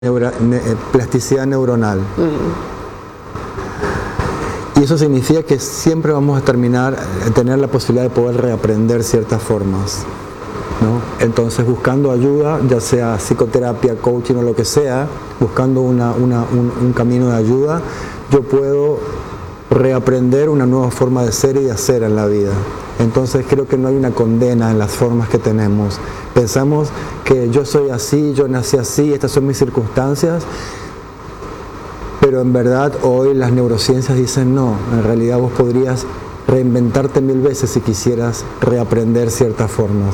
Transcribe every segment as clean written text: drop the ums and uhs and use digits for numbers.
plasticidad neuronal. Y eso significa que siempre vamos a tener la posibilidad de poder reaprender ciertas formas, ¿no? Entonces, buscando ayuda, ya sea psicoterapia, coaching o lo que sea, buscando un camino de ayuda, yo puedo reaprender una nueva forma de ser y de hacer en la vida. Entonces, creo que no hay una condena en las formas que tenemos. Pensamos que yo soy así, yo nací así, estas son mis circunstancias, pero en verdad hoy las neurociencias dicen no, en realidad vos podrías reinventarte 1000 veces si quisieras reaprender ciertas formas.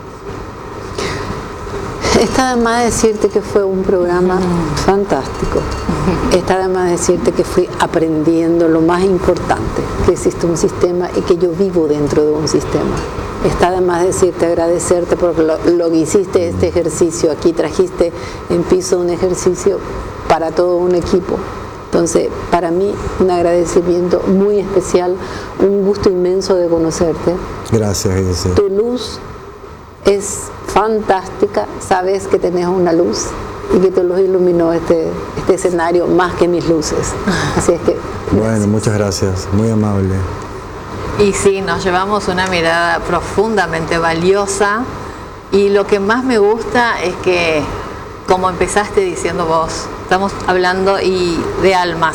Está de más decirte que fue un programa fantástico. Está de más decirte que fui aprendiendo lo más importante, que existe un sistema y que yo vivo dentro de un sistema. Está de más decirte, agradecerte por lo que hiciste este ejercicio. Aquí trajiste en piso un ejercicio para todo un equipo. Entonces, para mí, un agradecimiento muy especial, un gusto inmenso de conocerte. Gracias, Ilse. Tu luz es fantástica, sabes que tenés una luz y que tu luz iluminó este escenario más que mis luces. Así es que... Bueno, muchas gracias, muy amable. Y sí, nos llevamos una mirada profundamente valiosa y lo que más me gusta es que, como empezaste diciendo vos, estamos hablando de almas.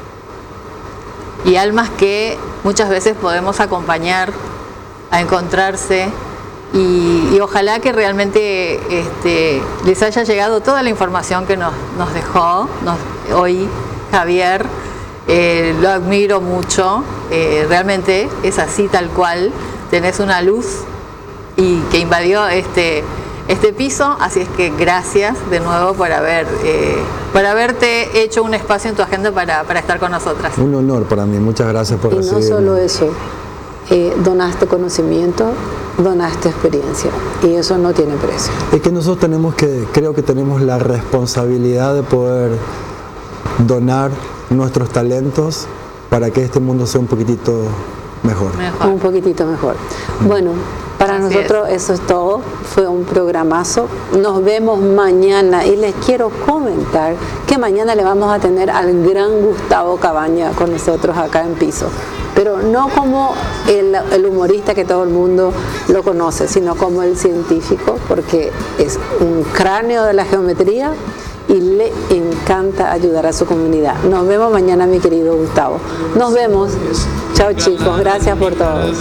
Y almas que muchas veces podemos acompañar a encontrarse y ojalá que realmente les haya llegado toda la información que nos dejó hoy Javier. Lo admiro mucho, realmente es así tal cual, tenés una luz y que invadió este piso, así es que gracias de nuevo por haberte hecho un espacio en tu agenda para estar con nosotras. Un honor para mí, muchas gracias por recibirme. Y no solo eso, donaste conocimiento, donaste experiencia y eso no tiene precio. Es que nosotros creo que tenemos la responsabilidad de poder donar nuestros talentos para que este mundo sea un poquitito mejor. Un poquitito mejor. Bueno, para nosotros eso es todo. Fue un programazo. Nos vemos mañana y les quiero comentar que mañana le vamos a tener al gran Gustavo Cabaña con nosotros acá en piso. Pero no como el humorista que todo el mundo lo conoce, sino como el científico, porque es un cráneo de la geometría y le encanta ayudar a su comunidad. Nos vemos mañana, mi querido Gustavo. Nos vemos. Chao, chicos. Gracias por todo.